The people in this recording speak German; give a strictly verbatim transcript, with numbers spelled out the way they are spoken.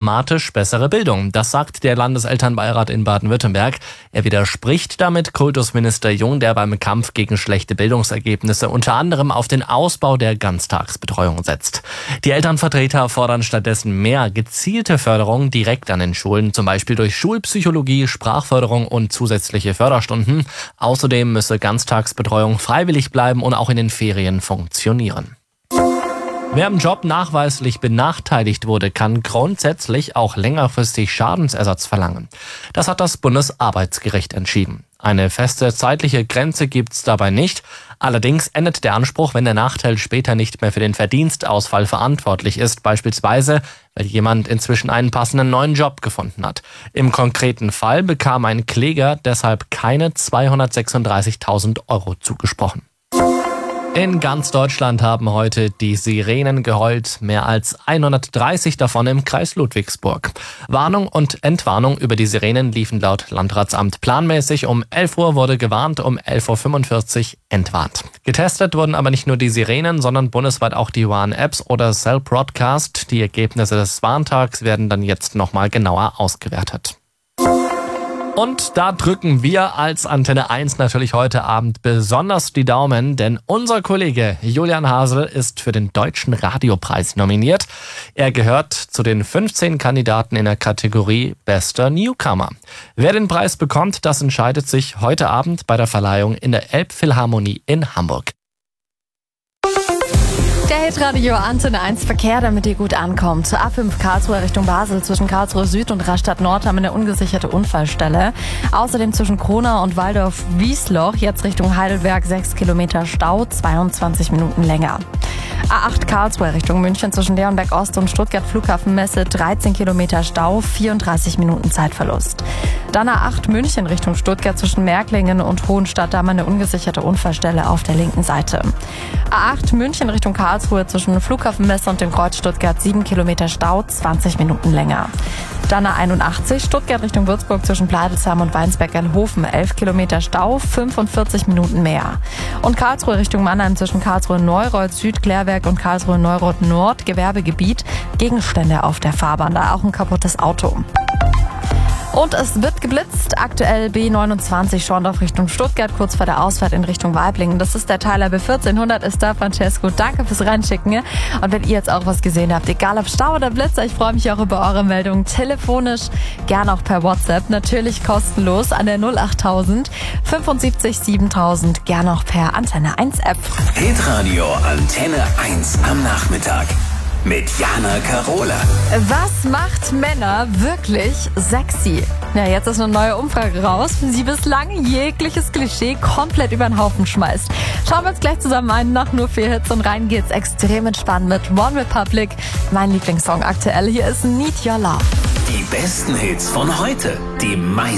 automatisch bessere Bildung. Das sagt der Landeselternbeirat in Baden-Württemberg. Er widerspricht damit Kultusminister Jung, der beim Kampf gegen schlechte Bildungsergebnisse unter anderem auf den Ausbau der Ganztagsbetreuung setzt. Die Elternvertreter fordern stattdessen mehr gezielte Förderung direkt an den Schulen, zum Beispiel durch Schulpsychologie, Sprachförderung und zusätzliche Förderstunden. Außerdem müsse Ganztagsbetreuung freiwillig bleiben und auch in den Ferien funktionieren. Wer im Job nachweislich benachteiligt wurde, kann grundsätzlich auch längerfristig Schadensersatz verlangen. Das hat das Bundesarbeitsgericht entschieden. Eine feste zeitliche Grenze gibt's dabei nicht. Allerdings endet der Anspruch, wenn der Nachteil später nicht mehr für den Verdienstausfall verantwortlich ist, beispielsweise weil jemand inzwischen einen passenden neuen Job gefunden hat. Im konkreten Fall bekam ein Kläger deshalb keine zweihundertsechsunddreißigtausend Euro zugesprochen. In ganz Deutschland haben heute die Sirenen geheult, mehr als hundertdreißig davon im Kreis Ludwigsburg. Warnung und Entwarnung über die Sirenen liefen laut Landratsamt planmäßig. Um elf Uhr wurde gewarnt, um elf Uhr fünfundvierzig entwarnt. Getestet wurden aber nicht nur die Sirenen, sondern bundesweit auch die Warn-Apps oder Cell Broadcast. Die Ergebnisse des Warntags werden dann jetzt nochmal genauer ausgewertet. Und da drücken wir als Antenne eins natürlich heute Abend besonders die Daumen, denn unser Kollege Julian Hasel ist für den Deutschen Radiopreis nominiert. Er gehört zu den fünfzehn Kandidaten in der Kategorie Bester Newcomer. Wer den Preis bekommt, das entscheidet sich heute Abend bei der Verleihung in der Elbphilharmonie in Hamburg. Der Hitradio Antenne eins Verkehr, damit ihr gut ankommt. Zur A fünf Karlsruhe Richtung Basel zwischen Karlsruhe Süd und Rastatt Nord haben wir eine ungesicherte Unfallstelle. Außerdem zwischen Kronau und Waldorf-Wiesloch jetzt Richtung Heidelberg sechs Kilometer Stau, zweiundzwanzig Minuten länger. A acht Karlsruhe Richtung München zwischen Leonberg Ost und Stuttgart Flughafenmesse dreizehn Kilometer Stau, vierunddreißig Minuten Zeitverlust. Dann A acht München Richtung Stuttgart zwischen Märklingen und Hohenstadt, da haben wir eine ungesicherte Unfallstelle auf der linken Seite. A acht München Richtung Karlsruhe zwischen Flughafenmesse und dem Kreuz Stuttgart sieben Kilometer Stau, zwanzig Minuten länger. Dann A einundachtzig Stuttgart Richtung Würzburg zwischen Pleidelsheim und Weinsberg-Gelnhofen elf Kilometer Stau, fünfundvierzig Minuten mehr. Und Karlsruhe Richtung Mannheim zwischen Karlsruhe-Neureuth Süd, Klärwerk und Karlsruhe-Neureuth Nord, Gewerbegebiet, Gegenstände auf der Fahrbahn, da auch ein kaputtes Auto. Und es wird geblitzt, aktuell B neunundzwanzig Schorndorf Richtung Stuttgart, kurz vor der Ausfahrt in Richtung Waiblingen. Das ist der Tyler B vierzehnhundert, ist da Francesco. Danke fürs Reinschicken. Und wenn ihr jetzt auch was gesehen habt, egal ob Stau oder Blitzer, ich freue mich auch über eure Meldungen. Telefonisch, gern auch per WhatsApp, natürlich kostenlos an der null achttausend fünfundsiebzig siebentausend, gern auch per Antenne eins App. Hitradio Antenne eins am Nachmittag. Mit Jana Karola. Was macht Männer wirklich sexy? Ja, jetzt ist eine neue Umfrage raus, die bislang jegliches Klischee komplett über den Haufen schmeißt. Schauen wir uns gleich zusammen ein, nach nur vier Hits und rein geht's extrem entspannt mit One Republic. Mein Lieblingssong aktuell, hier ist Need Your Love. Die besten Hits von heute, die meisten